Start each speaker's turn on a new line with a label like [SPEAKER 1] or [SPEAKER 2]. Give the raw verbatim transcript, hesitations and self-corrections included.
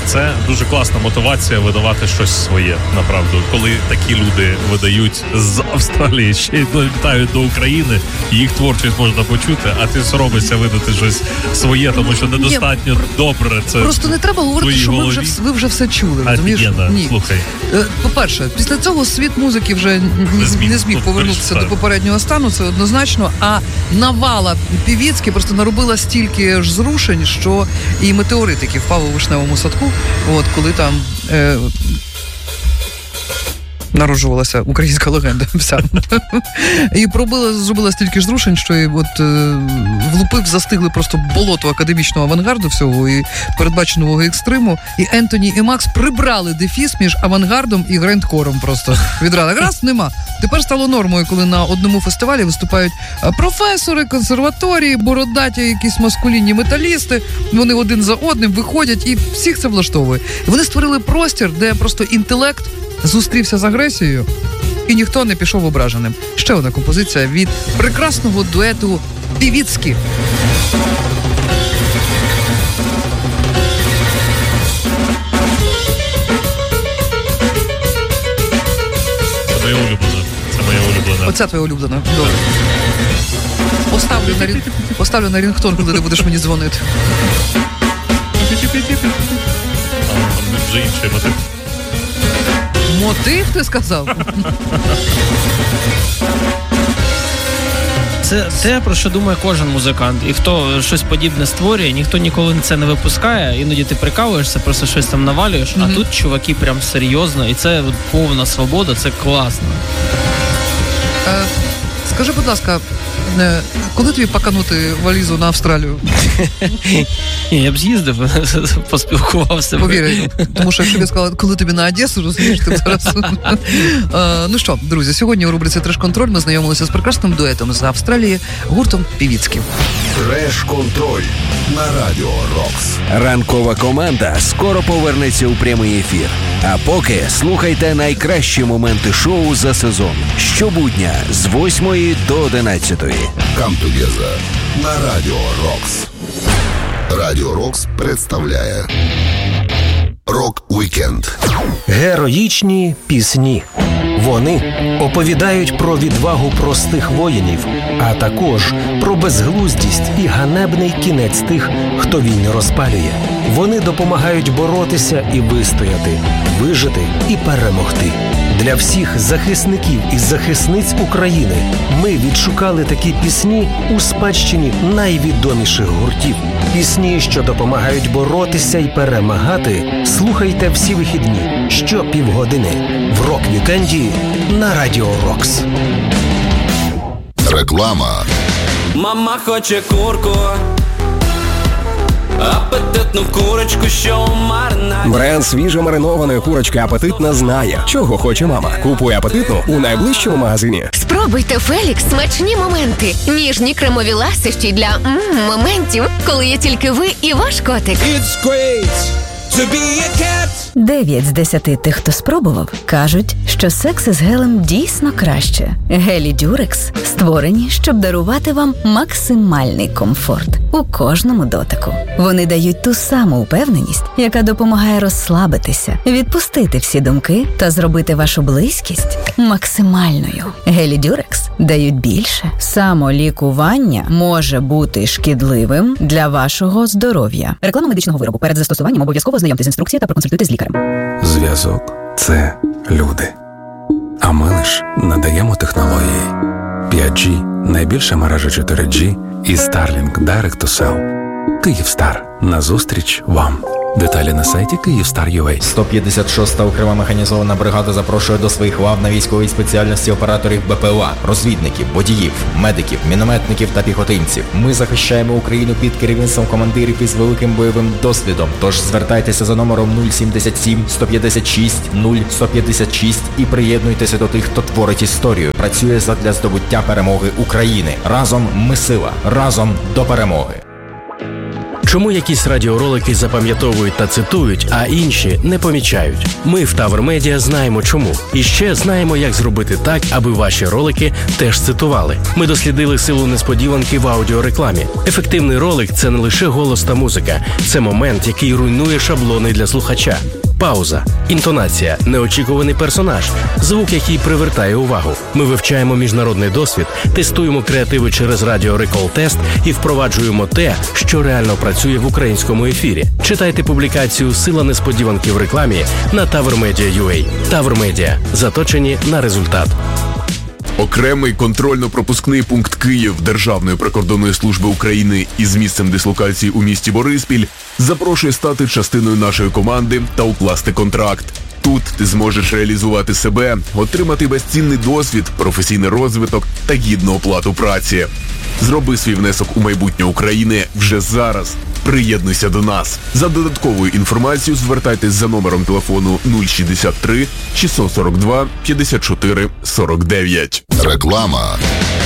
[SPEAKER 1] це дуже класна мотивація видавати щось своє, направду. Коли такі люди видають з Австралії, ще й долітають до України, їх творчість можна почути, а ти соромишся видати щось своє, тому що недостатньо Ні, добре це.
[SPEAKER 2] Просто не треба говорити, що ми вже, ви вже все чули.
[SPEAKER 1] Офігенно, ні. Слухай.
[SPEAKER 2] По-перше, після цього світ музики вже не зміг, не зміг повернутися до попереднього стану, це однозначно, а навала Півіцьки просто наробила стільки ж зрушень, що і метеорит, який впав у Вишневому садку, от, коли там е, народжувалася українська легенда вся. І пробила, зробила стільки ж зрушень, що і от е, влупив, застигли просто болото академічного авангарду всього і передбаченого екстриму. І Ентоні і Макс прибрали дефіс між авангардом і грандкором просто відразу. Раз нема. Тепер стало нормою, коли на одному фестивалі виступають професори, консерваторії, бородаті, якісь маскулінні металісти. Вони один за одним виходять і всіх це влаштовує. Вони створили простір, де просто інтелект зустрівся з агресією, і ніхто не пішов ображеним. Ще одна композиція від прекрасного дуету Півіцькі.
[SPEAKER 1] Це моя улюблена. Це моя улюблена.
[SPEAKER 2] Оця твоя улюблена. Добре. Поставлю на, рін... Поставлю на рінгтон, коли ти будеш мені дзвонити.
[SPEAKER 1] А, там вже інший мотив.
[SPEAKER 2] Мотив, ти сказав?
[SPEAKER 3] Це те, про що думає кожен музикант. І хто щось подібне створює, ніхто ніколи це не випускає. Іноді ти прикалуєшся, просто щось там навалюєш, mm-hmm. а тут чуваки прям серйозно. І це повна свобода, це класно.
[SPEAKER 2] Е, скажи, будь ласка, коли тобі паканути валізу на Австралію?
[SPEAKER 3] Я б з'їздив, поспілкувався.
[SPEAKER 2] Повір, тому що якщо б я сказала, коли тобі на Одесу, розумієш, ти зараз... а, ну що, друзі, сьогодні у рубриці «Треш-контроль» ми знайомилися з прекрасним дуетом з Австралії, гуртом Півіцькі.
[SPEAKER 4] «Треш-контроль» на Радіо Рокс.
[SPEAKER 5] Ранкова команда скоро повернеться у прямий ефір. А поки слухайте найкращі моменти шоу за сезон. Щобудня з восьмої до одинадцятої.
[SPEAKER 4] Come together на Радіо Рокс. Радіо Рокс представляє Рок-вікенд.
[SPEAKER 6] Героїчні пісні. Вони оповідають про відвагу простих воїнів, а також про безглуздість і ганебний кінець тих, хто війни розпалює. Вони допомагають боротися і вистояти, вижити і перемогти. Для всіх захисників і захисниць України ми відшукали такі пісні у спадщині найвідоміших гуртів. Пісні, що допомагають боротися і перемагати, слухайте всі вихідні, що півгодини в Рок-вікенді на Радіо Рокс.
[SPEAKER 4] Реклама.
[SPEAKER 7] Мама хоче курку, апетитну курочку, що маринад.
[SPEAKER 8] Бренд свіжо маринованої курочки «Апетитна» знає, чого хоче мама. Купуй «Апетитну» у найближчому магазині.
[SPEAKER 9] Спробуйте Фелікс смачні моменти. Ніжні кремові ласощі для м- моментів, коли є тільки ви і ваш котик.
[SPEAKER 7] It's great to be a cat.
[SPEAKER 10] Дев'ять з десяти тих, хто спробував, кажуть, що секс із гелем дійсно краще. Гелі Дюрекс створені, щоб дарувати вам максимальний комфорт у кожному дотику. Вони дають ту саму впевненість, яка допомагає розслабитися, відпустити всі думки та зробити вашу близькість максимальною. Гелі Дюрекс дають більше. Самолікування може бути шкідливим для вашого здоров'я. Реклама медичного виробу. Перед застосуванням обов'язково ознайомтесь з інструкцією та проконсультуйтесь з лікарем.
[SPEAKER 11] Зв'язок – це люди. А ми лиш надаємо технології. п'ять джі – найбільша мережа чотири джі і Starlink Direct to Cell. Київстар. Назустріч вам. Деталі на сайті Київстар крапка ю а.
[SPEAKER 12] сто п'ятдесят шоста окрема механізована бригада запрошує до своїх лав на військовій спеціальності операторів БПЛА, розвідників, водіїв, медиків, мінометників та піхотинців. Ми захищаємо Україну під керівництвом командирів із великим бойовим досвідом. Тож звертайтеся за номером нуль сімдесят сім сто п'ятдесят шість нуль сто п'ятдесят шість і приєднуйтеся до тих, хто творить історію. Працює задля здобуття перемоги України. Разом ми сила. Разом до перемоги.
[SPEAKER 13] Чому якісь радіоролики запам'ятовують та цитують, а інші не помічають? Ми в Тавр Медіа знаємо чому. І ще знаємо, як зробити так, аби ваші ролики теж цитували. Ми дослідили силу несподіванки в аудіорекламі. Ефективний ролик – це не лише голос та музика. Це момент, який руйнує шаблони для слухача. Пауза, інтонація, неочікуваний персонаж, звук, який привертає увагу. Ми вивчаємо міжнародний досвід, тестуємо креативи через Радіо Рекол Тест і впроваджуємо те, що реально працює в українському ефірі. Читайте публікацію «Сила несподіванки в рекламі» на тавр медіа крапка ю а. Тавр Медіа. Заточені на результат.
[SPEAKER 14] Окремий контрольно-пропускний пункт Київ Державної прикордонної служби України із місцем дислокації у місті Бориспіль запрошує стати частиною нашої команди та укласти контракт. Тут ти зможеш реалізувати себе, отримати безцінний досвід, професійний розвиток та гідну оплату праці. Зроби свій внесок у майбутнє України вже зараз. Приєднуйся до нас. За додатковою інформацією звертайтесь за номером телефону нуль шістдесят три шістсот сорок два п'ятдесят чотири сорок дев'ять.
[SPEAKER 4] Реклама.